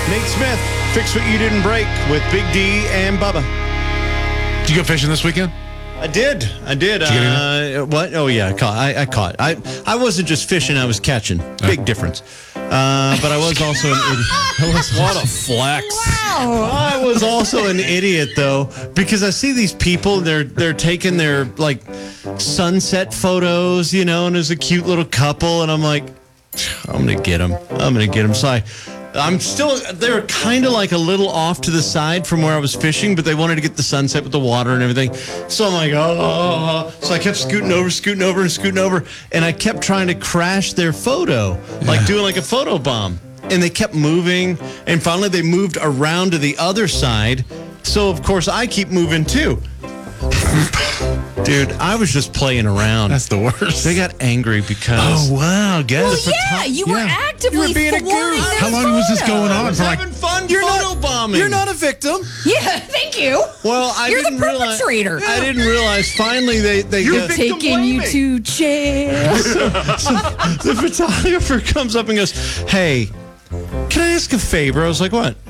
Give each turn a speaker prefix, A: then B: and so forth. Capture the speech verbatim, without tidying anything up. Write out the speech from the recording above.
A: Nate Smith, Fix What You Didn't Break with Big D and Bubba.
B: Did you go fishing this weekend?
A: I did. I did.
B: Did you get
A: uh, what? Oh, yeah. I caught. I, I caught. I, I wasn't just fishing. I was catching. Big difference. Uh, but I was also an idiot. I was,
B: What a flex.
A: I was also an idiot, though, because I see these people, they're they're taking their, like, sunset photos, you know, and there's a cute little couple, and I'm like, I'm going to get them. I'm going to get them. So I, I'm still, they were kind of like a little off to the side from where I was fishing, but they wanted to get the sunset with the water and everything. So I'm like, oh. So I kept scooting over, scooting over, and scooting over, and I kept trying to crash their photo, like doing like a photo bomb. And they kept moving, and finally they moved around to the other side. So, of course, I keep moving too. Dude, I was just playing around.
B: That's the worst.
A: They got angry because...
B: Oh, wow. Guess.
C: Well,
A: the
C: yeah,
A: photo-
C: you were
A: yeah.
C: actively
A: You were being a
C: thwarting
A: goof.
C: their
B: How long was this
C: photo.
B: going
A: I
B: on?
A: was
B: For like,
A: having fun
D: You're
A: photo
D: not-
A: bombing.
D: You're not a victim.
C: Yeah, thank you.
A: Well, I
C: You're the
A: didn't realize.
C: perpetrator.
A: I didn't realize. Finally, they they
D: You're
A: get,
D: victim
C: Taking you
D: blaming.
C: to jail.
A: the photographer comes up and goes, "Hey, can I ask a favor?" I was like, "What?"